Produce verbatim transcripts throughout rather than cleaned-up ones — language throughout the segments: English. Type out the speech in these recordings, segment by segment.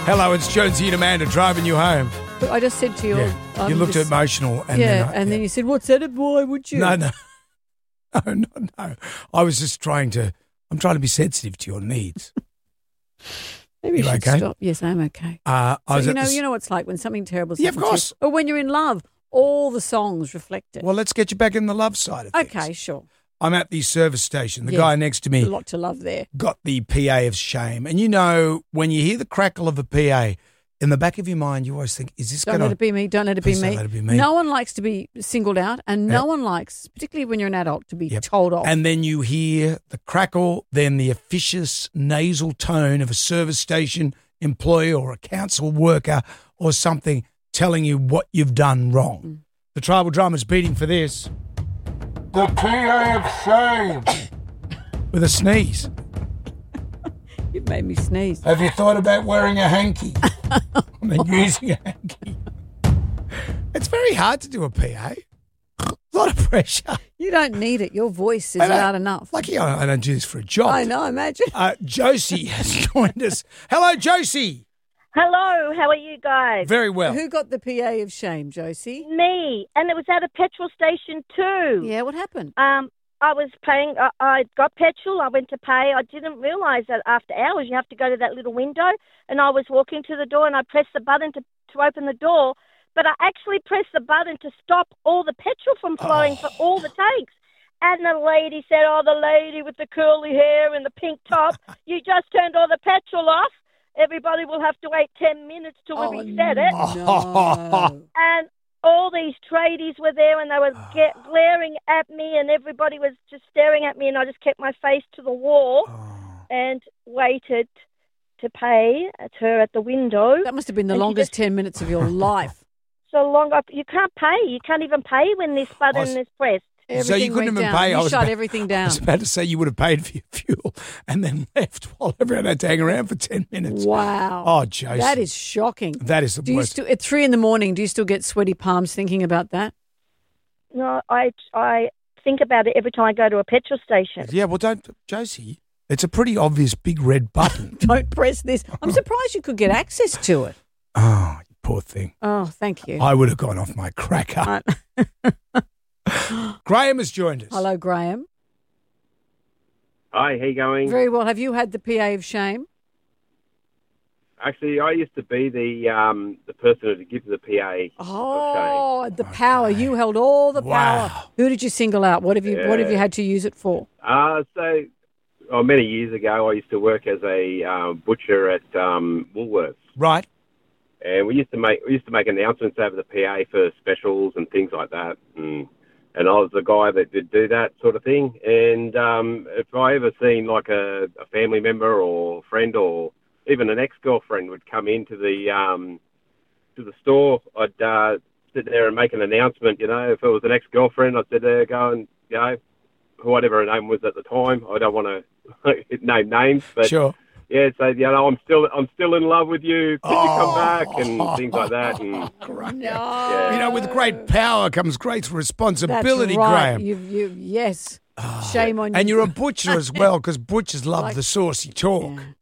Hello, it's Jonesy and Amanda driving you home. I just said to you, Yeah. um, You looked just, emotional. And yeah, then I, and yeah. then you said, "What's that? Why would you?" No, no. No, no, no. I was just trying to, I'm trying to be sensitive to your needs. Maybe you You should okay? stop. Yes, I'm okay. Uh, I So, was you at know, the s- you know what it's like when something terrible Yeah, of happens to you. course. Or when you're in love, all the songs reflect it. Well, let's get you back in the love side of things. Okay, sure. I'm at the service station. The Yeah. guy next to A me lot to love there. got the P A of shame. And you know, when you hear the crackle of a P A, in the back of your mind, you always think, is this Don't going let to... it be me. Don't let it be Please don't me. let it be me. No one likes to be singled out, and no Yep. one likes, particularly when you're an adult, to be Yep. told off. And then you hear the crackle, then the officious nasal tone of a service station employee or a council worker or something telling you what you've done wrong. Mm. The tribal drummer's beating for this. The P A of shame. With a sneeze. You've made me sneeze. Have you thought about wearing a hanky? and then using a hanky. It's very hard to do a P A. A lot of pressure. You don't need it. Your voice is I don't- loud enough. Lucky I I don't do this for a job. I know, imagine. Uh, Josie has joined us. Hello, Josie. Hello, how are you guys? Very well. Who got the P A of shame, Josie? Me, and it was at a petrol station too. Yeah, what happened? Um, I was paying. I, I got petrol. I went to pay. I didn't realise that after hours you have to go to that little window. And I was walking to the door, and I pressed the button to to open the door. But I actually pressed the button to stop all the petrol from flowing Oh. for all the tanks. And the lady said, "Oh, the lady with the curly hair and the pink top, you just turned all the petrol off. Everybody will have to wait ten minutes till Oh, we reset it." no. And all these tradies were there, and they were get, glaring at me, and everybody was just staring at me, and I just kept my face to the wall and waited to pay at her at the window. That must have been the And she longest just- ten minutes of your life. So long, I, you can't pay. You can't even pay when this button was- is pressed. So you Everything couldn't went even down. pay. I You was shut about- everything I down. was about to say you would have paid for your fuel and then left while everyone had to hang around for ten minutes. Wow. Oh, Josie. That is shocking. That is the Do you worst. still, at three in the morning, do you still get sweaty palms thinking about that? No, I I think about it every time I go to a petrol station. Yeah, well, don't, Josie, it's a pretty obvious big red button. Don't press this. I'm surprised you could get access to it. Oh, you poor thing. Oh, thank you. I would have gone off my cracker. Uh, Graham has joined us. Hello, Graham. Hi, how you going? Very well. Have you had the P A of shame? Actually, I used to be the um, the person who gives the P A. Oh, the power. You held all the Wow. power. Who did you single out? What have you What have you Yeah. had to use it for? Uh, so, oh, many years ago, I used to work as a um, butcher at um, Woolworths, Right. and we used to make we used to make announcements over the P A for specials and things like that. And, and I was the guy that did do that sort of thing. And um, if I ever seen like a, a family member or friend or even an ex-girlfriend would come into the um, to the store, I'd uh, sit there and make an announcement. You know, if it was an ex-girlfriend, I'd sit there go and, you know, whatever her name was at the time. I don't want to name names, but Sure. yeah, so you know, I'm still I'm still in love with you. Could you come Oh. back and things like that? And No. You know, with great power comes great That's responsibility, right. Graham. You, you, yes. Shame on you. And you're a butcher as well, because butchers love Like- the saucy talk. Yeah.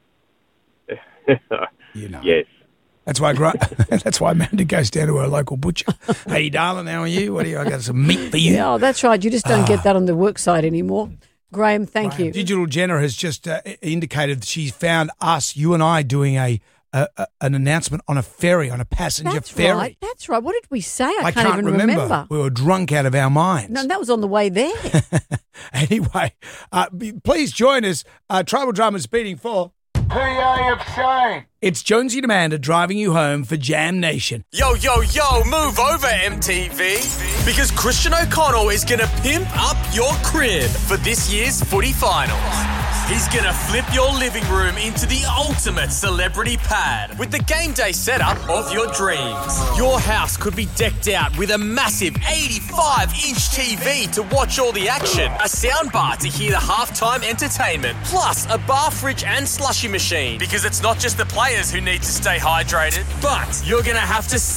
You know. yes, That's why Gra- that's why Amanda goes down to her local butcher. Hey, darling, how are you? What do you? I got some meat for you. Yeah, oh, that's right. You just don't get that on the work site anymore. Graham, thank you. Digital Jenna has just uh, indicated that she's found us, you and I, doing a, a, a an announcement on a ferry, on a passenger That's ferry. right. That's right. What did we say? I, I can't, even remember. remember. We were drunk out of our minds. No, that was on the way there. Anyway, uh, be- please join us. Uh, Tribal Drummer's beating for P A of shame. It's Jonesy and Amanda driving you home for Jam Nation. Yo, yo, yo, move over, M T V. Because Christian O'Connell is going to pimp up your crib for this year's footy finals. He's going to flip your living room into the ultimate celebrity pad with the game day setup of your dreams. Your house could be decked out with a massive eighty-five inch T V to watch all the action, a soundbar to hear the halftime entertainment, plus a bar fridge and slushy machine. Because it's not just the players who need to stay hydrated, but you're going to have to sing it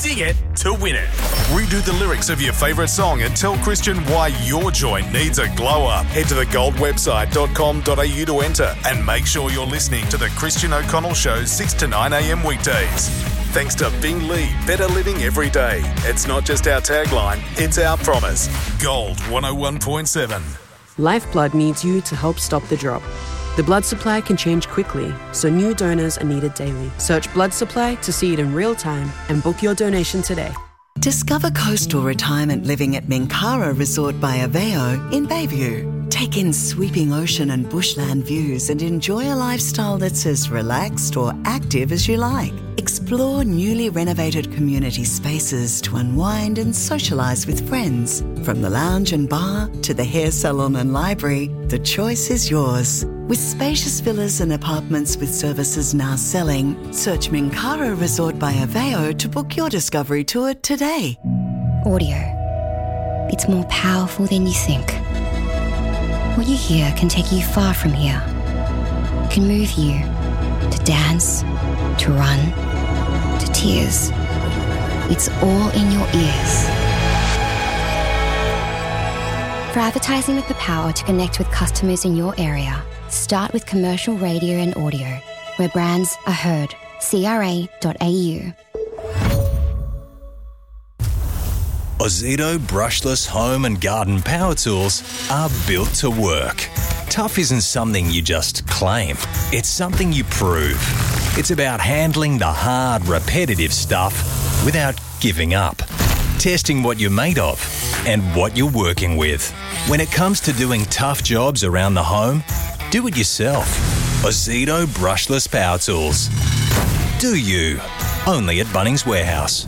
to win it. Redo the lyrics of your favourite song and tell Christian why your joint needs a glow up. Head to the gold website dot com dot a u to enter and make sure you're listening to the Christian O'Connell Show six to nine a.m. weekdays. Thanks to Bing Lee, better living every day. It's not just our tagline, it's our promise. Gold one oh one point seven. Lifeblood needs you to help stop the drop. The blood supply can change quickly, so new donors are needed daily. Search blood supply to see it in real time and book your donation today. Discover coastal retirement living at Minkara Resort by Aveo in Bayview. Take in sweeping ocean and bushland views and enjoy a lifestyle that's as relaxed or active as you like. Explore newly renovated community spaces to unwind and socialise with friends. From the lounge and bar to the hair salon and library, the choice is yours. With spacious villas and apartments with services now selling, search Minkara Resort by Aveo to book your discovery tour today. Audio. It's more powerful than you think. What you hear can take you far from here. It can move you to dance, to run, to tears. It's all in your ears. For advertising with the power to connect with customers in your area, start with commercial radio and audio, where brands are heard. C R A dot A U. Ozito brushless home and garden power tools are built to work. Tough isn't something you just claim. It's something you prove. It's about handling the hard, repetitive stuff without giving up. Testing what you're made of and what you're working with. When it comes to doing tough jobs around the home, do it yourself. Ozito brushless power tools. Do you. Only at Bunnings Warehouse.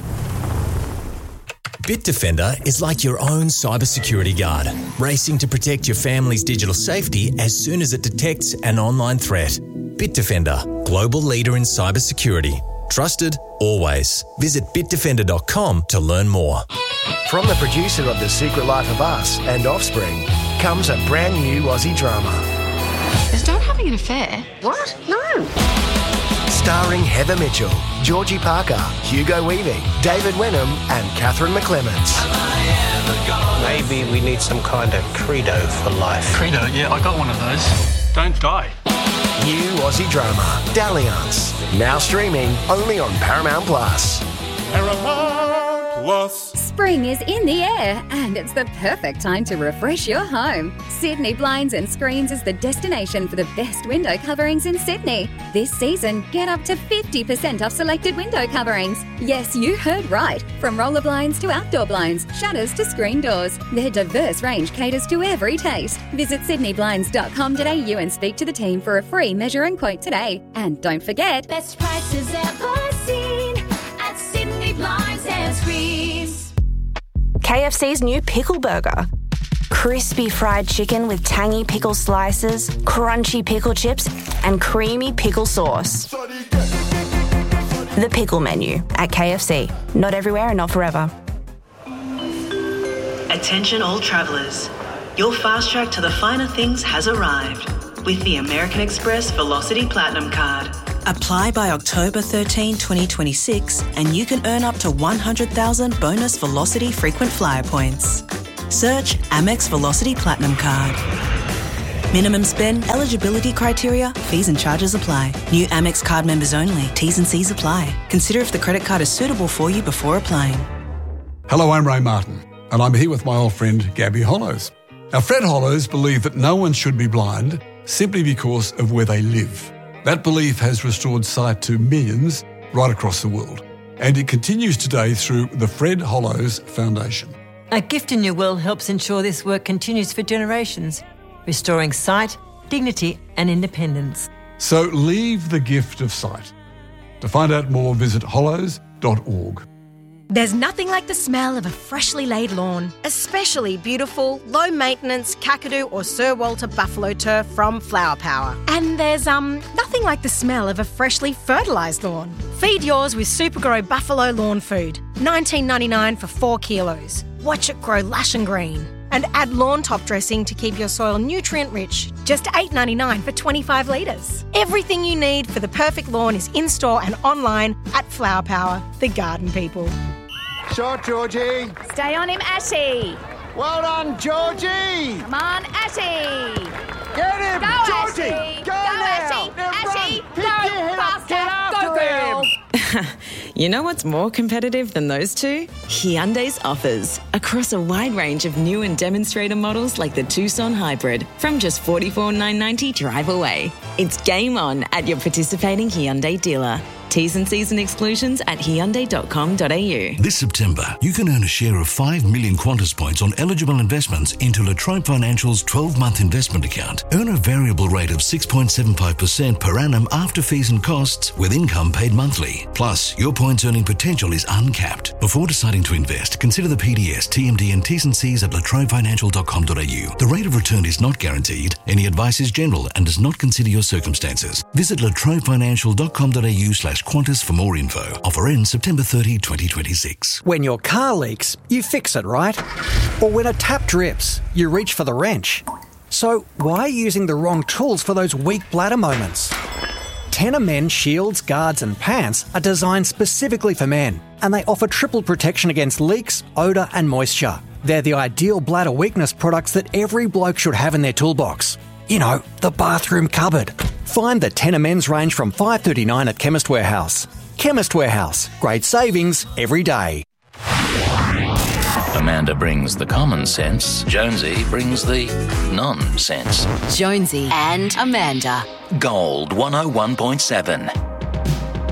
Bitdefender is like your own cybersecurity guard, racing to protect your family's digital safety as soon as it detects an online threat. Bitdefender, global leader in cybersecurity. Trusted, always. Visit bitdefender dot com to learn more. From the producer of The Secret Life of Us and Offspring comes a brand new Aussie drama. Is Dad having an affair? What? No. Starring Heather Mitchell, Georgie Parker, Hugo Weaving, David Wenham and Catherine McClements. Maybe we need some kind of credo for life. Credo? Yeah, I got one of those. Don't die. New Aussie drama, Dalliance. Now streaming only on Paramount Plus. Paramount Plus. Spring is in the air and it's the perfect time to refresh your home. Sydney Blinds and Screens is the destination for the best window coverings in Sydney. This season, get up to fifty percent off selected window coverings. Yes, you heard right. From roller blinds to outdoor blinds, shutters to screen doors. Their diverse range caters to every taste. Visit sydney blinds dot com dot a u and speak to the team for a free measure and quote today. And don't forget, best prices ever seen at Sydney Blinds and Screens. K F C's new pickle burger. Crispy fried chicken with tangy pickle slices, crunchy pickle chips, and creamy pickle sauce. The pickle menu at K F C. Not everywhere and not forever. Attention all travellers. Your fast track to the finer things has arrived with the American Express Velocity Platinum Card. Apply by October thirteenth, twenty twenty-six and you can earn up to one hundred thousand bonus Velocity frequent flyer points. Search Amex Velocity Platinum Card. Minimum spend, eligibility criteria, fees and charges apply. New Amex card members only. T's and C's apply. Consider if the credit card is suitable for you before applying. Hello, I'm Ray Martin and I'm here with my old friend Gabby Hollows. Now, Fred Hollows believed that no one should be blind simply because of where they live. That belief has restored sight to millions right across the world. And it continues today through the Fred Hollows Foundation. A Gift in Your Will helps ensure this work continues for generations, restoring sight, dignity and independence. So leave the gift of sight. To find out more, visit hollows dot org. There's nothing like the smell of a freshly laid lawn, especially beautiful, low-maintenance Kakadu or Sir Walter buffalo turf from Flower Power. And there's um nothing like the smell of a freshly fertilised lawn. Feed yours with Supergrow Buffalo Lawn Food, nineteen ninety-nine for four kilos. Watch it grow lush and green. And add lawn top dressing to keep your soil nutrient-rich, just eight ninety-nine for twenty-five litres. Everything you need for the perfect lawn is in-store and online at Flower Power, the garden people. shot, Georgie. Stay on him, Ashy. Well done, Georgie. Come on, Ashy. Get him, Go, Georgie. Ashy. Go, Go, now. Ashy. Now Ashy. run. Go, Pick your head up. Get faster. after Go, girl. You know what's more competitive than those two? Hyundai's offers. Across a wide range of new and demonstrator models like the Tucson Hybrid from just forty-four thousand nine hundred ninety dollars drive away. It's game on at your participating Hyundai dealer. T's and C's and exclusions at hyundai dot com dot a u. This September, you can earn a share of five million Qantas points on eligible investments into La Trobe Financial's twelve-month investment account. Earn a variable rate of six point seven five percent per annum after fees and costs with income paid monthly. Plus, your points earning potential is uncapped. Before deciding to invest, consider the P D S, T M D and T's and C's at la trobe financial dot com dot a u. The rate of return is not guaranteed. Any advice is general and does not consider your circumstances. Visit la trobe financial dot com dot a u slash Qantas for more info. Offer ends September thirtieth, twenty twenty-six. When your car leaks, you fix it, right? Or when a tap drips, you reach for the wrench. So why are you using the wrong tools for those weak bladder moments? Tenor Men shields, guards and pants are designed specifically for men, and they offer triple protection against leaks, odour and moisture. They're the ideal bladder weakness products that every bloke should have in their toolbox. You know, the bathroom cupboard. Find the Tenor Men's range from five dollars thirty-nine at Chemist Warehouse. Chemist Warehouse. Great savings every day. Amanda brings the common sense. Jonesy brings the nonsense. Jonesy and Amanda. Gold one oh one point seven.